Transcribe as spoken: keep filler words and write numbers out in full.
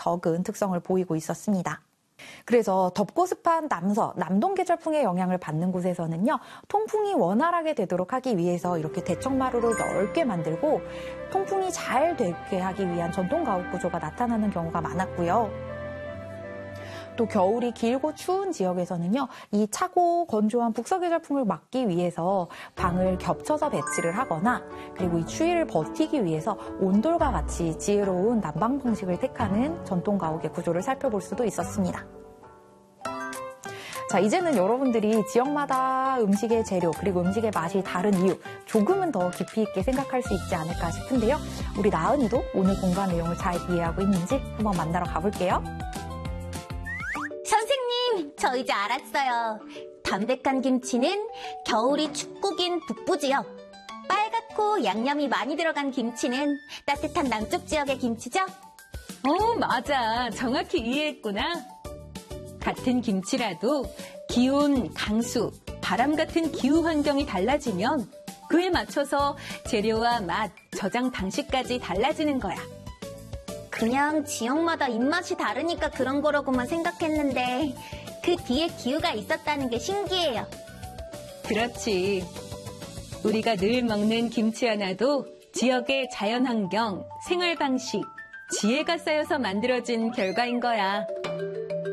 적은 특성을 보이고 있었습니다. 그래서 덥고 습한 남서, 남동 계절풍의 영향을 받는 곳에서는요, 통풍이 원활하게 되도록 하기 위해서 이렇게 대청마루를 넓게 만들고 통풍이 잘 되게 하기 위한 전통 가옥 구조가 나타나는 경우가 많았고요. 또 겨울이 길고 추운 지역에서는요, 이 차고 건조한 북서계절풍을 막기 위해서 방을 겹쳐서 배치를 하거나, 그리고 이 추위를 버티기 위해서 온돌과 같이 지혜로운 난방 방식을 택하는 전통 가옥의 구조를 살펴볼 수도 있었습니다. 자, 이제는 여러분들이 지역마다 음식의 재료 그리고 음식의 맛이 다른 이유 조금은 더 깊이 있게 생각할 수 있지 않을까 싶은데요. 우리 나은이도 오늘 공부한 내용을 잘 이해하고 있는지 한번 만나러 가볼게요. 선생님, 저 이제 알았어요. 담백한 김치는 겨울이 춥고 긴 북부 지역, 빨갛고 양념이 많이 들어간 김치는 따뜻한 남쪽 지역의 김치죠? 어, 맞아. 정확히 이해했구나. 같은 김치라도 기온, 강수, 바람 같은 기후 환경이 달라지면 그에 맞춰서 재료와 맛, 저장 방식까지 달라지는 거야. 그냥 지역마다 입맛이 다르니까 그런 거라고만 생각했는데 그 뒤에 기후가 있었다는 게 신기해요. 그렇지. 우리가 늘 먹는 김치 하나도 지역의 자연환경, 생활 방식, 지혜가 쌓여서 만들어진 결과인 거야.